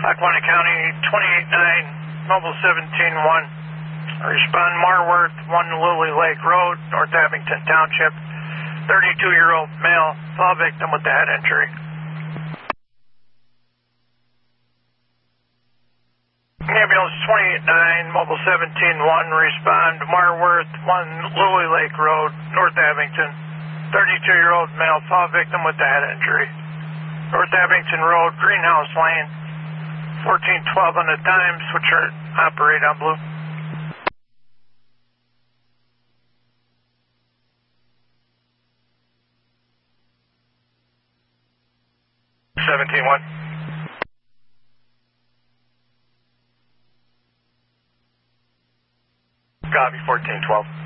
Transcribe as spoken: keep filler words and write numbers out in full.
Lackawanna County, twenty-eight nine, Mobile seventeen one. Respond Marworth, one Lily Lake Road, North Abington Township. thirty-two-year-old male, fall victim with the head injury. Ambulance twenty-eight nine, Mobile seventeen one, respond Marworth, one Lily Lake Road, North Abington. thirty-two-year-old male, fall victim with the head injury. North Abington Road, Greenhouse Lane, fourteen twelve on the dime, switcher, operate on blue. seventeen one. Copy, fourteen twelve.